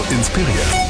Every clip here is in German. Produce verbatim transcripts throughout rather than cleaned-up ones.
inspiriert.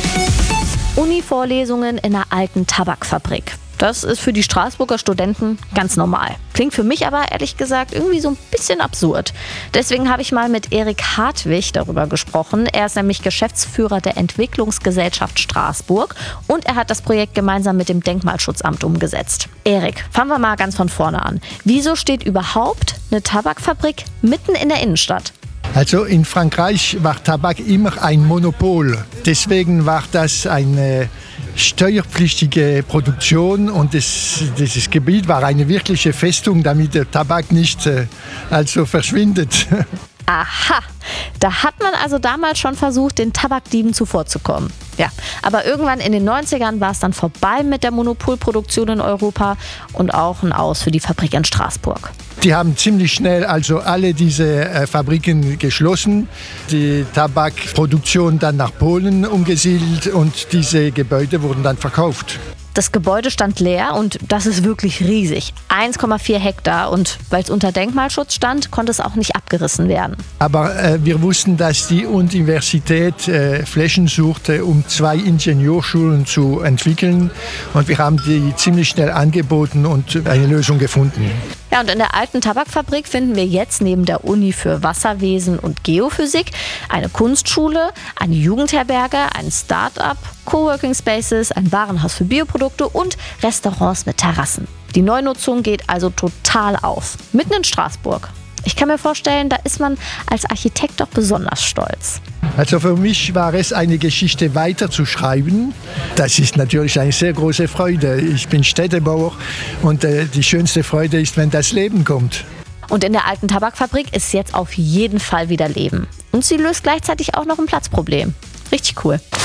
Uni-Vorlesungen in einer alten Tabakfabrik. Das ist für die Straßburger Studenten ganz normal. Klingt für mich aber ehrlich gesagt irgendwie so ein bisschen absurd. Deswegen habe ich mal mit Erik Hartwig darüber gesprochen. Er ist nämlich Geschäftsführer der Entwicklungsgesellschaft Straßburg und er hat das Projekt gemeinsam mit dem Denkmalschutzamt umgesetzt. Erik, fangen wir mal ganz von vorne an. Wieso steht überhaupt eine Tabakfabrik mitten in der Innenstadt? Also in Frankreich war Tabak immer ein Monopol. Deswegen war das eine steuerpflichtige Produktion und das, dieses Gebiet war eine wirkliche Festung, damit der Tabak nicht äh, also verschwindet. Aha, da hat man also damals schon versucht, den Tabakdieben zuvorzukommen. Ja, aber irgendwann in den neunzigern war es dann vorbei mit der Monopolproduktion in Europa und auch ein Aus für die Fabrik in Straßburg. Die haben ziemlich schnell also alle diese äh, Fabriken geschlossen, die Tabakproduktion dann nach Polen umgesiedelt und diese Gebäude wurden dann verkauft. Das Gebäude stand leer und das ist wirklich riesig. eins Komma vier Hektar und weil es unter Denkmalschutz stand, konnte es auch nicht abgerissen werden. Aber äh, wir wussten, dass die Universität äh, Flächen suchte, um zwei Ingenieurschulen zu entwickeln. Und wir haben die ziemlich schnell angeboten und eine Lösung gefunden. Ja, und in der alten Tabakfabrik finden wir jetzt neben der Uni für Wasserwesen und Geophysik eine Kunstschule, eine Jugendherberge, ein Start-up, Coworking Spaces, ein Warenhaus für Bioprodukte und Restaurants mit Terrassen. Die Neunutzung geht also total auf, mitten in Straßburg. Ich kann mir vorstellen, da ist man als Architekt doch besonders stolz. Also für mich war es eine Geschichte weiterzuschreiben. Das ist natürlich eine sehr große Freude. Ich bin Städtebauer und äh, die schönste Freude ist, wenn das Leben kommt. Und in der alten Tabakfabrik ist jetzt auf jeden Fall wieder Leben. Und sie löst gleichzeitig auch noch ein Platzproblem. Richtig cool.